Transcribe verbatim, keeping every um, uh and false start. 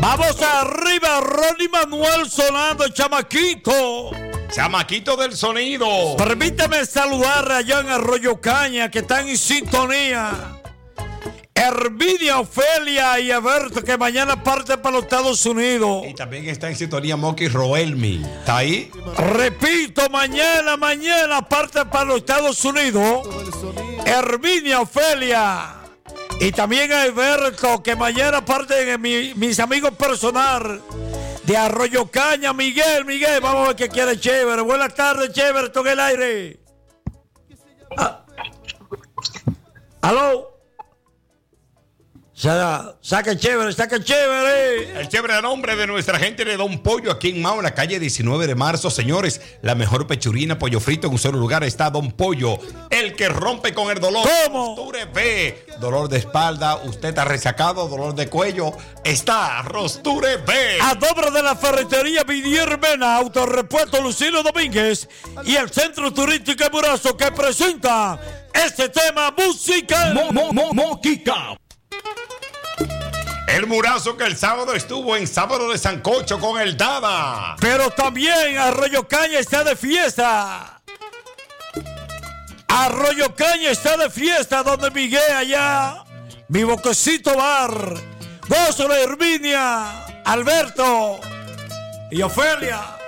Vamos arriba, Ronnie Manuel sonando, chamaquito. Chamaquito del sonido. Permítame saludar allá en Arroyo Caña, que están en sintonía. Herminia, Ofelia y Alberto, que mañana parte para los Estados Unidos. Y también está en sintonía Moki Roelmi. ¿Está ahí? Repito, mañana, mañana parte para los Estados Unidos. Herminia, Ofelia. Y también Alberto, que mañana parte mi, mis amigos personales de Arroyo Caña. Miguel, Miguel, vamos a ver qué quiere Chévere. Buenas tardes, Chévere, toque el aire. Ah. ¿Aló? Saque Chévere, saque Chévere. El Chévere a nombre de nuestra gente de Don Pollo aquí en Mao, en la calle diecinueve de marzo. Señores, la mejor pechurina, pollo frito en un solo lugar está Don Pollo, el que rompe con el dolor. ¿Cómo? Rosture B. Dolor de espalda, usted está resacado, dolor de cuello, está Rosture B. A nombre de la ferretería Vidier Mena, Autorepuesto Lucino Domínguez y el Centro Turístico Murazo, que presenta este tema musical. Mo, mo, mo, Moquica. El Murazo que el sábado estuvo en Sábado de Sancocho con el Dada. Pero también Arroyo Caña está de fiesta. Arroyo Caña está de fiesta, donde Miguel allá, mi Boquecito Bar, Gózalo, Herminia, Alberto y Ofelia.